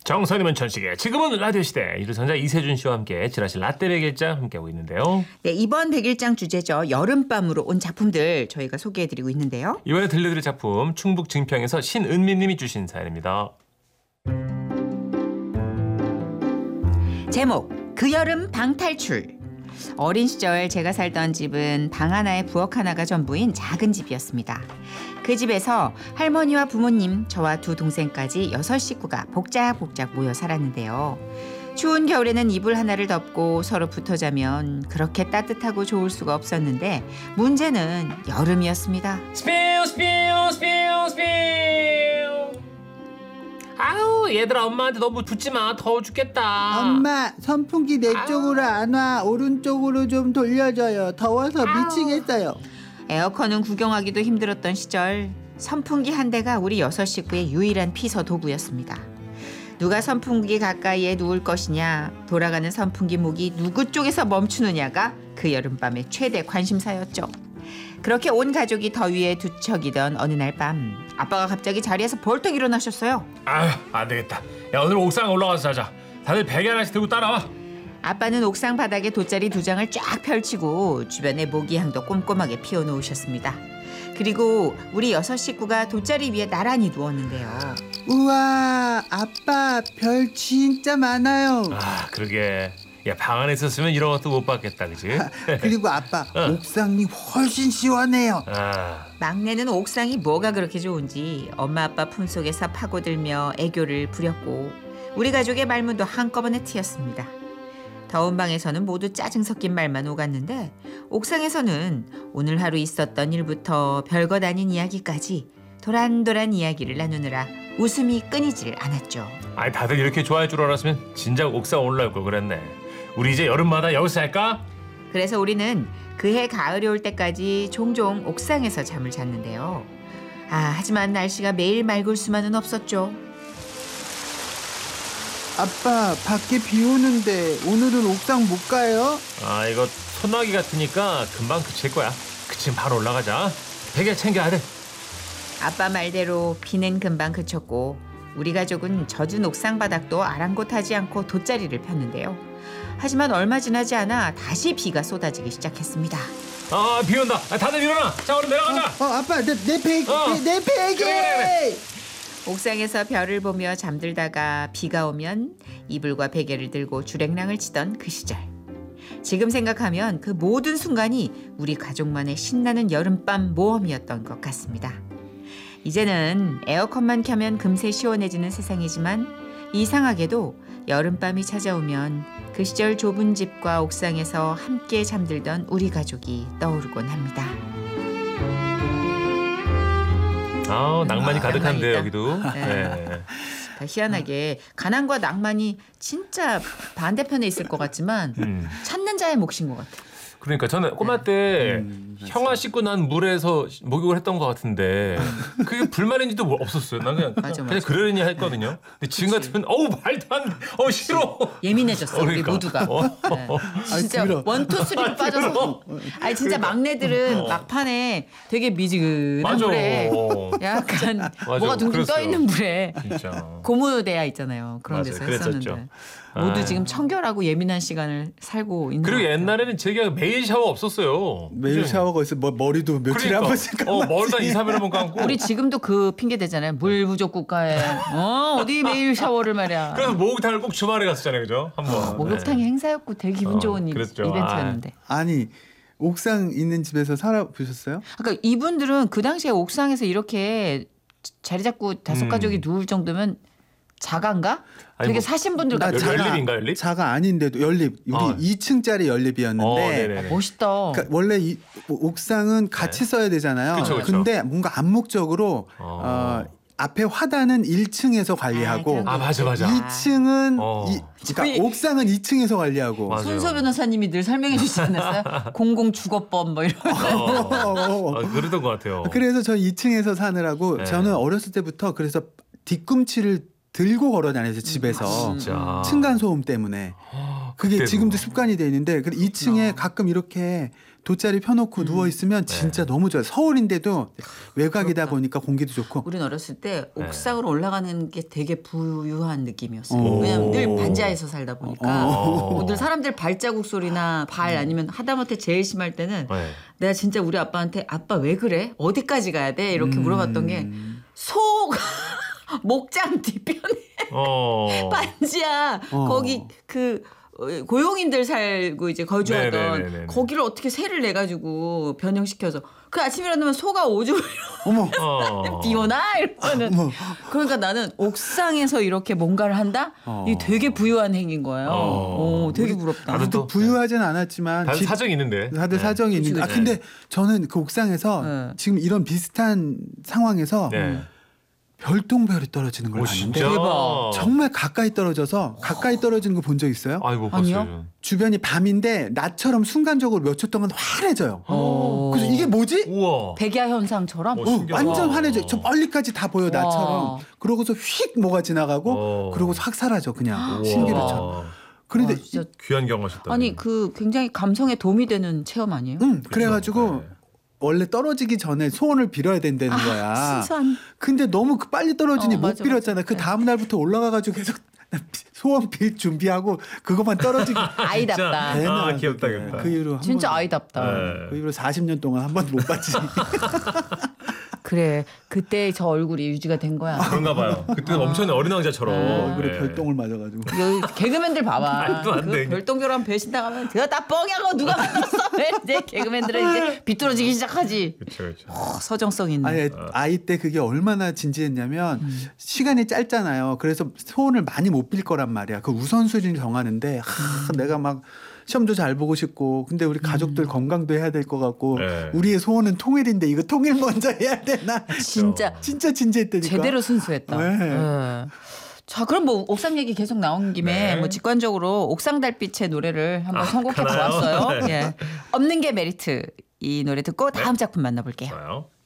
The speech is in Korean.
정선이면 천식의 지금은 라디오 시대 유전자 이세준 씨와 함께 지라시 라떼 백일장 함께하고 있는데요. 네, 이번 백일장 주제죠. 여름밤으로 온 작품들 저희가 소개해드리고 있는데요. 이번에 들려드릴 작품 충북 증평에서 신은미님이 주신 사연입니다. 제목 그 여름 방탈출. 어린 시절 제가 살던 집은 방 하나에 부엌 하나가 전부인 작은 집이었습니다. 그 집에서 할머니와 부모님, 저와 두 동생까지 6식구가 복작복작 모여 살았는데요. 추운 겨울에는 이불 하나를 덮고 서로 붙어 자면 그렇게 따뜻하고 좋을 수가 없었는데 문제는 여름이었습니다. 스피우 스피우 스피우 스피우. 아우 얘들아 엄마한테 너무 붙지 마. 더워 죽겠다. 엄마 선풍기 내 쪽으로 안 와. 오른쪽으로 좀 돌려줘요. 더워서 미치겠어요. 에어컨은 구경하기도 힘들었던 시절 선풍기 한 대가 우리 6식구의 유일한 피서 도구였습니다. 누가 선풍기 가까이에 누울 것이냐, 돌아가는 선풍기 목이 누구 쪽에서 멈추느냐가 그 여름밤의 최대 관심사였죠. 그렇게 온 가족이 더위에 뒤척이던 어느 날 밤 아빠가 갑자기 자리에서 벌떡 일어나셨어요. 아휴 안 되겠다. 야 오늘 옥상 올라가서 자자. 다들 베개 하나씩 들고 따라와. 아빠는 옥상 바닥에 돗자리 2장을 쫙 펼치고 주변에 모기향도 꼼꼼하게 피워놓으셨습니다. 그리고 우리 6식구가 돗자리 위에 나란히 누웠는데요. 우와 아빠 별 진짜 많아요. 아 그러게. 야 방 안에 있었으면 이런 것도 못 봤겠다 그치? 그리고 아빠 옥상이 훨씬 시원해요. 아. 막내는 옥상이 뭐가 그렇게 좋은지 엄마 아빠 품속에서 파고들며 애교를 부렸고 우리 가족의 말문도 한꺼번에 트였습니다. 더운 방에서는 모두 짜증 섞인 말만 오갔는데 옥상에서는 오늘 하루 있었던 일부터 별것 아닌 이야기까지 도란도란 이야기를 나누느라 웃음이 끊이질 않았죠. 아니 다들 이렇게 좋아할 줄 알았으면 진작 옥상 올라올 걸 그랬네. 우리 이제 여름마다 여기서 할까? 그래서 우리는 그해 가을이 올 때까지 종종 옥상에서 잠을 잤는데요. 하지만 날씨가 매일 맑을 수만은 없었죠. 아빠 밖에 비 오는데 오늘은 옥상 못 가요? 아 이거 소나기 같으니까 금방 그칠 거야. 그치면 바로 올라가자. 베개 챙겨야 돼. 아빠 말대로 비는 금방 그쳤고 우리 가족은 젖은 옥상 바닥도 아랑곳하지 않고 돗자리를 폈는데요. 하지만 얼마 지나지 않아 다시 비가 쏟아지기 시작했습니다. 아 비 온다. 다들 일어나. 자 얼른 내려가자. 아빠 내 베개 내 베개. 그래. 옥상에서 별을 보며 잠들다가 비가 오면 이불과 베개를 들고 주랭랑을 치던 그 시절. 지금 생각하면 그 모든 순간이 우리 가족만의 신나는 여름밤 모험이었던 것 같습니다. 이제는 에어컨만 켜면 금세 시원해지는 세상이지만 이상하게도 여름밤이 찾아오면 그 시절 좁은 집과 옥상에서 함께 잠들던 우리 가족이 떠오르곤 합니다. 낭만이 가득한데 낭만이 여기도. 네. 희한하게 가난과 낭만이 진짜 반대편에 있을 것 같지만 찾는 자의 몫인 것 같아요. 그러니까 저는 꼬마 때 형아 씻고 난 물에서 목욕을 했던 것 같은데 그게 불만인지도 없었어요. 난 그냥 맞아. 그러려니 했거든요. 근데 지금 같으면 말도 안 돼. 싫어. 예민해졌어 우리 그러니까. 모두가. 네. 진짜 원투 쓰리로 빠져서. 아니 진짜 막내들은 막판에 되게 미지근한 맞아. 물에 약간 뭐가 둥둥 떠 있는 물에 진짜. 고무대야 있잖아요. 그런 맞아요. 데서 그랬었죠. 했었는데 모두 지금 청결하고 예민한 시간을 살고 있는. 그리고 것 같아요. 옛날에는 제가 매일 샤워 없었어요. 매일 그죠? 샤워가 있어. 머리도 며칠에 한 번씩 감았지. 머리도 2-3일에 한 번 감고. 우리 지금도 그 핑계 대잖아요. 물 부족 국가에 어디 매일 샤워를 말이야. 그래서 목욕탕을 꼭 주말에 갔었잖아요, 그죠? 한번. 목욕탕이 행사였고 되게 기분 좋은 그랬죠. 이벤트였는데. 아니 옥상 있는 집에서 살아보셨어요? 그러니까 이분들은 그 당시에 옥상에서 이렇게 자리 잡고 5가족이 누울 정도면 자가인가? 아니, 되게 뭐, 사신 분들 나 같아. 연립인가, 연립? 자가 아닌데도 연립. 우리 2층짜리 연립이었는데 네네네. 멋있다. 그러니까 원래 이 옥상은 같이 써야 되잖아요. 그쵸, 그쵸. 근데 뭔가 암묵적으로 앞에 화단은 1층에서 관리하고 맞아. 2층은 저희- 그러니까 옥상은 2층에서 관리하고. 맞아요. 손소 변호사님이 늘 설명해 주시지 않았어요? 공공주거법 뭐 이런 거. 그러던 것 같아요. 그래서 저 2층에서 사느라고 네. 저는 어렸을 때부터 그래서 뒤꿈치를 들고 걸어 다녀서 집에서 진짜. 층간 소음 때문에 그게 그때도. 지금도 습관이 돼 있는데 2층에 가끔 이렇게 돗자리 펴놓고 누워 있으면 진짜 너무 좋아요. 서울인데도 외곽이다 보니까 공기도 좋고. 우린 어렸을 때 네. 옥상으로 올라가는 게 되게 부유한 느낌이었어요. 어. 왜냐면 늘 반지하에서 살다 보니까 늘 사람들 발자국 소리나 발 아니면 하다못해 제일 심할 때는 네. 내가 진짜 우리 아빠한테 아빠 왜 그래? 어디까지 가야 돼? 이렇게 물어봤던 게 소 목장 뒤편에 반지하 거기 그 고용인들 살고 이제 거주하던 네네네네. 거기를 어떻게 새를 내 가지고 변형시켜서 그 아침에 일어나면 소가 오줌을 어머. 비 오나 이러면은 어머. 그러니까 나는 옥상에서 이렇게 뭔가를 한다 이게 되게 부유한 행위인 거예요. 오, 되게 부럽다. 나도 또 부유하진 않았지만 다들 사정이 있는데. 다들 사정이 있는데. 그치. 근데 저는 그 옥상에서 네. 지금 이런 비슷한 상황에서 네. 별똥별이 떨어지는 걸 오, 봤는데 진짜. 대박. 정말 가까이 떨어져서 가까이 떨어지는 거 본 적 있어요? 아이고 아니요? 봤어요. 주변이 밤인데 낮처럼 순간적으로 몇 초 동안 환해져요. 오. 그래서 이게 뭐지? 우와. 백야 현상처럼. 신기하다. 완전 환해져. 저 멀리까지 다 보여 나처럼. 와. 그러고서 휙 뭐가 지나가고 그러고 확 사라져 그냥 신기루처럼. 우와. 그런데 와, 진짜 귀한 경험하셨다. 아니 그 굉장히 감성에 도움이 되는 체험 아니에요? 그래가지고 네. 원래 떨어지기 전에 소원을 빌어야 된다는 거야. 순수한. 근데 너무 빨리 떨어지니 못 맞아, 빌었잖아. 맞아. 그 다음 날부터 올라가가지고 계속 소원 빌 준비하고 그것만 떨어지기. 아이답다. 진짜. 애는 안 귀엽다, 되게. 귀엽다. 그 이후로 한 진짜 번도- 아이답다. 네. 그 이후로 40년 동안 한 번도 못 봤지. 그래 그때 저 얼굴이 유지가 된 거야. 그런가 봐요. 그때 엄청난 어린 왕자처럼. 얼굴에 네. 별똥을 맞아가지고. 여기 개그맨들 봐봐. 말도 안 그 돼. 별똥별하면 배신 당하면 그거 다 뻥이하고 누가 만났어? 이제 개그맨들은 이제 비뚤어지기 시작하지. 그렇죠, 그렇죠. 서정성 있는. 아니 아이 때 그게 얼마나 진지했냐면 시간이 짧잖아요. 그래서 소원을 많이 못 빌 거란 말이야. 그 우선순위를 정하는데 내가 막 시험도 잘 보고 싶고 근데 우리 가족들 건강도 해야 될 것 같고 네. 우리의 소원은 통일인데 이거 통일 먼저 해야 되나? 진짜 진짜 진지했다니까. 제대로 순수했다. 네. 네. 자 그럼 뭐 옥상 얘기 계속 나온 김에 네. 뭐 직관적으로 옥상 달빛의 노래를 한번 선곡해 가나요? 보았어요. 네. 예. 없는 게 메리트 이 노래 듣고 다음 작품 만나볼게요. 좋아요.